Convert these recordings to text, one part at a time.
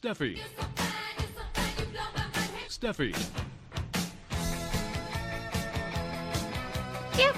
Steffi. Steffi. Yep.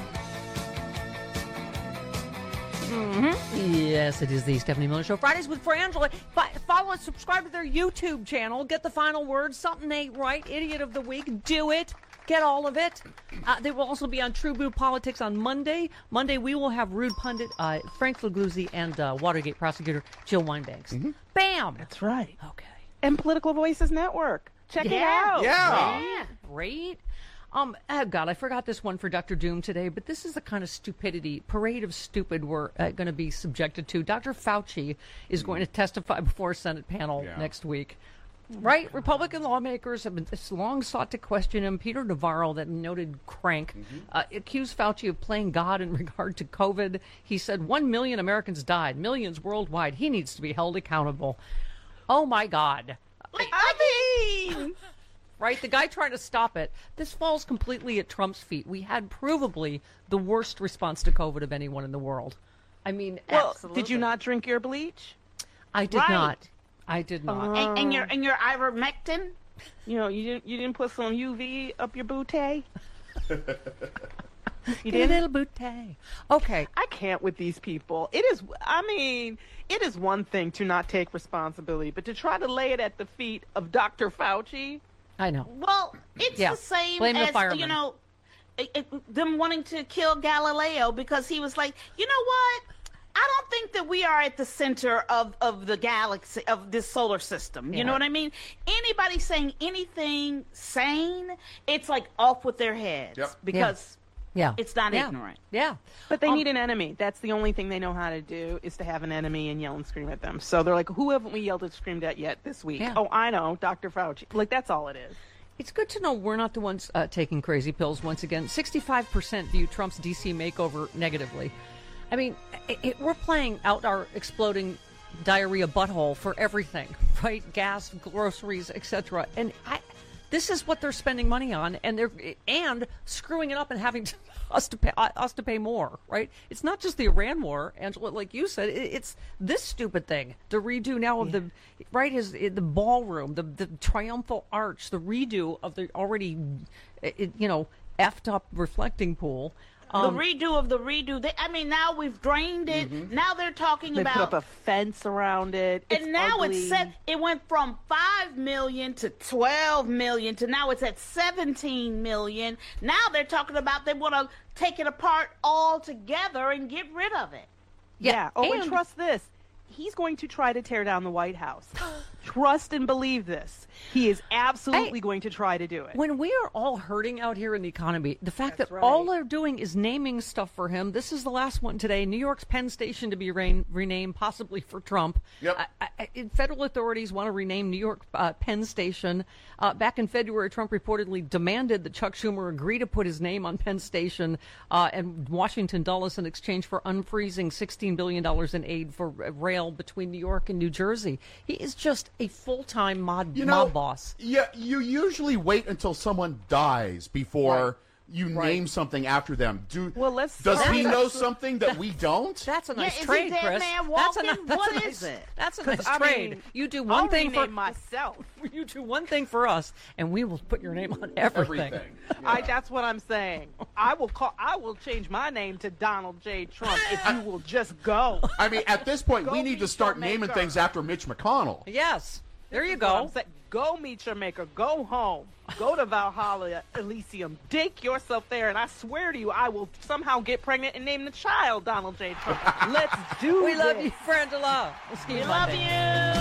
Yes, it is the Stephanie Miller Show. Fridays with Frangela. Follow and subscribe to their YouTube channel. Get the final word. Something ain't right. Idiot of the week. Do it. Get all of it. They will also be on True Blue Politics on Monday. Monday, we will have Rude Pundit, Frank Figliuzzi, and Watergate prosecutor Jill Wine-Banks. Mm-hmm. Bam! That's right. Okay. And Political Voices Network. Check it out. Yeah. Great. Oh God, I forgot this one for Dr. Doom today, but this is the kind of stupidity, parade of stupid we're going to be subjected to. Dr. Fauci is going to testify before a Senate panel next week. Right? Republican lawmakers have been long sought to question him. Peter Navarro, that noted crank, accused Fauci of playing God in regard to COVID. He said 1 million Americans died, millions worldwide. He needs to be held accountable. Oh, my God. I mean... Right? The guy trying to stop it. This falls completely at Trump's feet. We had provably the worst response to COVID of anyone in the world. I mean, well, absolutely. Did you not drink your bleach? I did not. I did not. And your ivermectin? You know, you didn't put some UV up your bootay? You did? A little bootay. Okay. I can't with these people. It is one thing to not take responsibility, but to try to lay it at the feet of Dr. Fauci. I know. Well, it's the same as, you know, them wanting to kill Galileo because he was like, you know what? I don't think that we are at the center of the galaxy, of this solar system. You know what I mean? Anybody saying anything sane, it's like off with their heads because it's not ignorant. Yeah. But they need an enemy. That's the only thing they know how to do is to have an enemy and yell and scream at them. So they're like, who haven't we yelled and screamed at yet this week? Yeah. Oh, I know, Dr. Fauci. Like, that's all it is. It's good to know we're not the ones taking crazy pills once again. 65% view Trump's D.C. makeover negatively. I mean, we're playing out our exploding diarrhea butthole for everything, right? Gas, groceries, etc. And this is what they're spending money on, and they're screwing it up and having us to pay more, right? It's not just the Iran war, Angela, like you said. It's this stupid thing, the redo now of the the ballroom, the triumphal arch, the redo of the already effed up reflecting pool. The redo of the redo. Now we've drained it. Mm-hmm. Now they're talking about... They put up a fence around it. And now ugly. It went from 5 million to 12 million to now it's at 17 million. Now they're talking about they want to take it apart altogether and get rid of it. Yeah. And trust this. He's going to try to tear down the White House. Trust and believe this. He is absolutely going to try to do it. When we are all hurting out here in the economy, the fact that all they're doing is naming stuff for him. This is the last one today. New York's Penn Station to be renamed, possibly for Trump. Yep. Federal authorities want to rename New York Penn Station. Back in February, Trump reportedly demanded that Chuck Schumer agree to put his name on Penn Station and Washington Dulles in exchange for unfreezing $16 billion in aid for rail between New York and New Jersey. He is just a full-time mob boss. Yeah, you usually wait until someone dies before you name something after them. Does he know something that we don't? That's a nice trade, Chris. What is it? That's a nice trade. You do one thing for myself. You do one thing for us, and we will put your name on everything. Yeah. That's what I'm saying. I will change my name to Donald J. Trump if you will just go. I mean, at this point, we need to start naming things after Mitch McConnell. Yes. There you go. Go meet your maker. Go home. Go to Valhalla Elysium. Dig yourself there, and I swear to you, I will somehow get pregnant and name the child Donald J. Trump. Let's do We this. love you, Frangela. We love you.